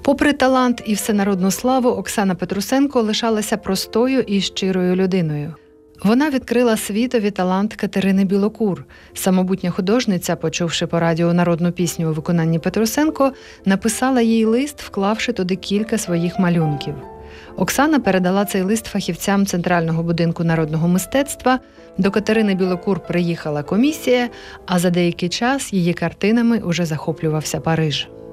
Попри талант і всенародну славу, Оксана Петрусенко лишалася простою і щирою людиною. Вона відкрила світові талант Катерини Білокур. Самобутня художниця, почувши по радіо народну пісню у виконанні Петрусенко, написала їй лист, вклавши туди кілька своїх малюнків. Оксана передала цей лист фахівцям Центрального будинку народного мистецтва. До Катерини Білокур приїхала комісія, а за деякий час її картинами уже захоплювався Париж.